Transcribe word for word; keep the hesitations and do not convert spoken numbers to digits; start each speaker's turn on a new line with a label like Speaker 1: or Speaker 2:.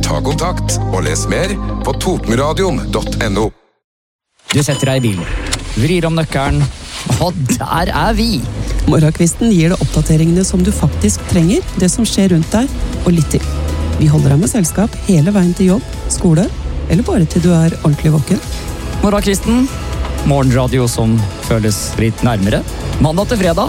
Speaker 1: Ta kontakt og les mer på totenradion punktum no.
Speaker 2: Du setter deg i bilen, vrir om nøkkelen, og der er vi!
Speaker 3: Morgenkvisten gir deg oppdateringene som du faktisk trenger, det som skjer rundt deg, og litt til. Vi holder deg med selskap hele veien til jobb, skole, eller bare til du er ordentlig våken.
Speaker 2: Morgenkvisten, morgenradio som føles litt nærmere. Mandag til fredag.